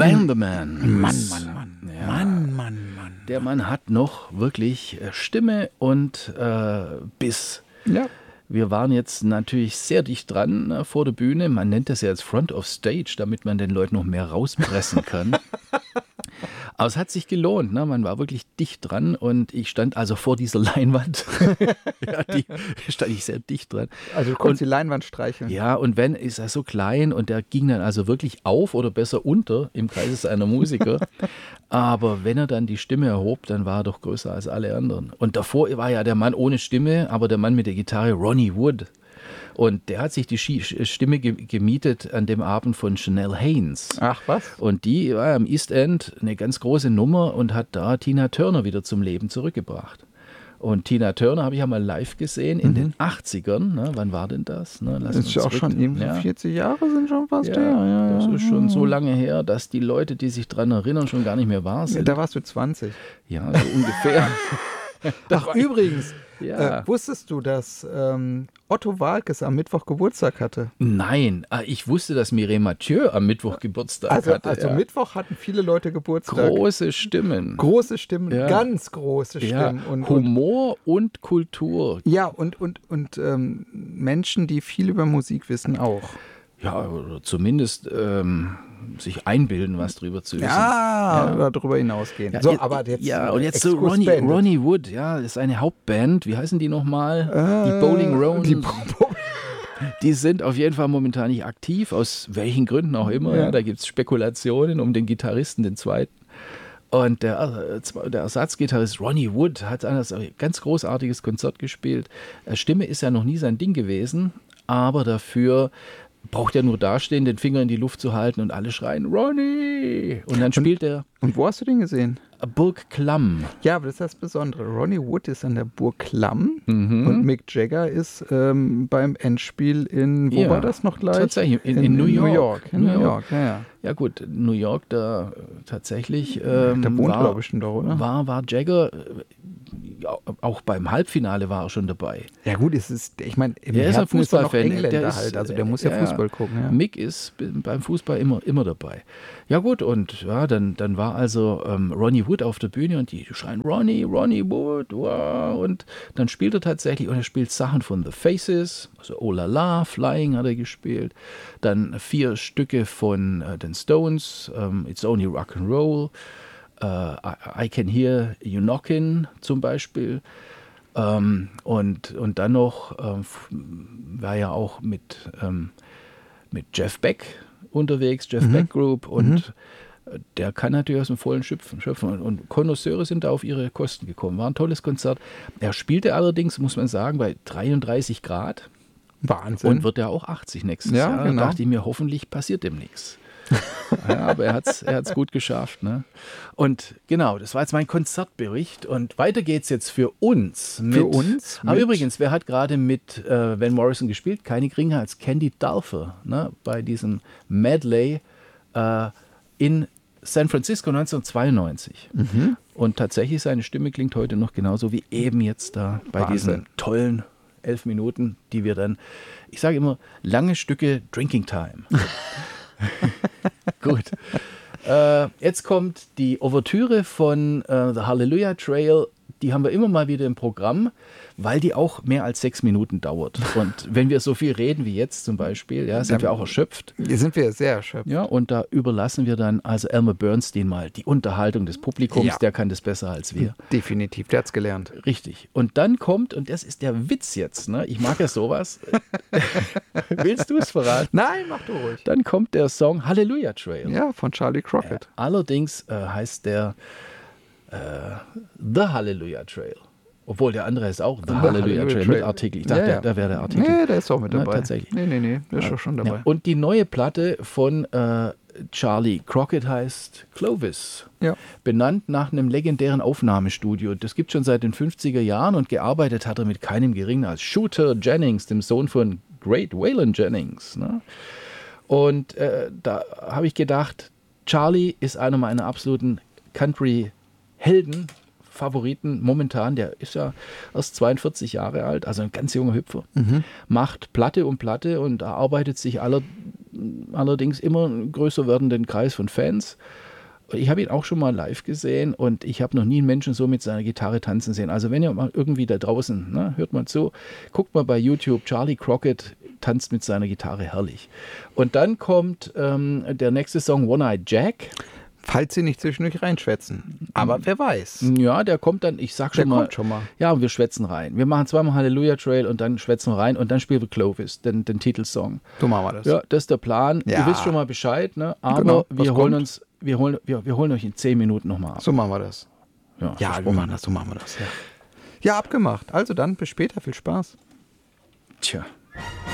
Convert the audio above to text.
Van the Man. Mann. Ja. Mann. Der Mann hat noch wirklich Stimme und Biss. Ja. Wir waren jetzt natürlich sehr dicht dran vor der Bühne. Man nennt das ja jetzt Front of Stage, damit man den Leuten noch mehr rauspressen kann. Aber es hat sich gelohnt, ne? Man war wirklich dicht dran und ich stand also vor dieser Leinwand. Ja, stand ich sehr dicht dran. Also du konntest die Leinwand streicheln. Ja, und Van ist ja so klein und der ging dann also wirklich auf oder besser unter im Kreise seiner Musiker. Aber wenn er dann die Stimme erhob, dann war er doch größer als alle anderen. Und davor war ja der Mann ohne Stimme, aber der Mann mit der Gitarre, Ronnie Wood. Und der hat sich die Stimme gemietet an dem Abend von Chanel Haynes. Ach was? Und die war am East End eine ganz große Nummer und hat da Tina Turner wieder zum Leben zurückgebracht. Und Tina Turner habe ich ja mal live gesehen in den 80ern. Ne? Wann war denn das? Ne? Das ist ja auch schon irgendwie 40 Jahre sind schon fast her. Ja, das ist schon so lange her, dass die Leute, die sich daran erinnern, schon gar nicht mehr wahr sind. Da warst du 20. Ja, so ungefähr. Ach, übrigens, Ja. wusstest du, dass Otto Waalkes am Mittwoch Geburtstag hatte? Nein, ich wusste, dass Mireille Mathieu am Mittwoch Geburtstag hatte. Also ja. Mittwoch hatten viele Leute Geburtstag. Große Stimmen. Große Stimmen, Ja. ganz große Ja, Stimmen. Und Humor und Kultur. ja, und Menschen, die viel über Musik wissen auch. Ja, oder zumindest sich einbilden, was drüber zu wissen. Oder darüber hinausgehen. Ja, So, jetzt- aber jetzt, ja, und jetzt so Exkurs Ronnie, beendet. Ronnie Wood, ja, ist eine Hauptband. Wie heißen die nochmal? Die Bowling Roans. Die sind auf jeden Fall momentan nicht aktiv, aus welchen Gründen auch immer. Ja. Ja, da gibt es Spekulationen um den Gitarristen, den zweiten. Und der Ersatzgitarrist Ronnie Wood hat ein ganz großartiges Konzert gespielt. Stimme ist ja noch nie sein Ding gewesen, aber dafür braucht er nur dastehen, den Finger in die Luft zu halten und alle schreien, Ronnie! Und dann spielt er Und wo hast du den gesehen? Burg Klamm. Ja, aber das ist das Besondere. Ronnie Wood ist an der Burg Klamm und Mick Jagger ist beim Endspiel wo Ja, war das noch gleich? tatsächlich, in New York. In New York, ja. Ja gut, New York, da tatsächlich Da wohnt er bestimmt doch, oder? war Jagger, auch beim Halbfinale war er schon dabei. Ja gut, ich meine, im Der ist ein Herzen ist er noch Fußballfan. Engländer halt, also der muss ja Fußball gucken. Ja. Mick ist beim Fußball immer dabei. Ja gut, und ja, dann war also Ronnie Wood auf der Bühne und die schreien Ronnie Wood, wow. Und dann spielt er tatsächlich und er spielt Sachen von The Faces, also Oh La La, Flying hat er gespielt, dann 4 Stücke von den Stones, It's Only Rock'n'Roll, I Can Hear You Knockin' zum Beispiel. Und dann noch war ja auch mit Jeff Beck unterwegs, Jeff Beck Group, und der kann natürlich aus dem Vollen schöpfen. Und Connoisseure sind da auf ihre Kosten gekommen. War ein tolles Konzert. Er spielte allerdings, muss man sagen, bei 33 Grad Wahnsinn. und wird ja auch 80 nächstes Ja, Jahr. genau. Da dachte ich mir, hoffentlich passiert dem nichts. Ja, aber er hat's gut geschafft. Ne? Und genau, das war jetzt mein Konzertbericht. Und weiter geht's jetzt für uns. Aber übrigens, wer hat gerade mit Van Morrison gespielt? Keine geringer als Candy Dulfer, ne? Bei diesem Medley in San Francisco 1992. Und tatsächlich, seine Stimme klingt heute noch genauso wie eben jetzt da bei Wahnsinn. diesen tollen 11 Minuten, die wir dann, ich sage immer, lange Stücke Drinking Time. Gut. Jetzt kommt die Ouvertüre von The Hallelujah Trail. Die haben wir immer mal wieder im Programm, weil die auch mehr als 6 Minuten dauert. Und wenn wir so viel reden wie jetzt zum Beispiel, ja, sind wir auch erschöpft. Hier sind wir sehr erschöpft. Ja, und da überlassen wir dann also Elmer Bernstein mal die Unterhaltung des Publikums. Ja. Der kann das besser als wir. Definitiv, der hat's gelernt. Richtig. Und dann kommt, und das ist der Witz jetzt, ne? Ich mag ja sowas. Willst du es verraten? Nein, mach du ruhig. Dann kommt der Song Hallelujah Trail. Ja, von Charlie Crockett. Allerdings heißt der The Hallelujah Trail. Obwohl der andere ist auch The Hallelujah Trail mit Artikel. Ich dachte, da wäre der Artikel. Nee, der ist auch mit Na, dabei. tatsächlich. Nee, der ist doch schon dabei. Ja. Und die neue Platte von Charlie Crockett heißt Clovis. Ja. Benannt nach einem legendären Aufnahmestudio. Das gibt es schon seit den 50er Jahren und gearbeitet hat er mit keinem geringen als Shooter Jennings, dem Sohn von Great Waylon Jennings. Ne? Und da habe ich gedacht, Charlie ist einer meiner absoluten Country-Helden, Favoriten momentan. Der ist ja erst 42 Jahre alt, also ein ganz junger Hüpfer. Macht Platte um Platte und arbeitet sich allerdings immer einen größer werdenden Kreis von Fans. Ich habe ihn auch schon mal live gesehen und ich habe noch nie einen Menschen so mit seiner Gitarre tanzen sehen. Also wenn ihr mal irgendwie da draußen, ne, hört mal zu, guckt mal bei YouTube, Charlie Crockett tanzt mit seiner Gitarre herrlich. Und dann kommt der nächste Song, One-Eyed Jack. Falls sie nicht zwischendurch reinschwätzen. Aber wer weiß. Ja, der kommt dann, ich sag schon mal. Kommt schon mal. Ja, und wir schwätzen rein. Wir machen zweimal Hallelujah Trail und dann schwätzen wir rein und dann spielen wir Clovis, den Titelsong. So machen wir das. Ja, das ist der Plan. Ja. Ihr wisst schon mal Bescheid, ne? Aber Genau, wir holen euch in 10 Minuten nochmal ab. So machen wir das. Ja, versprochen. so machen wir das. Ja, abgemacht. Also dann, bis später. Viel Spaß. Tja.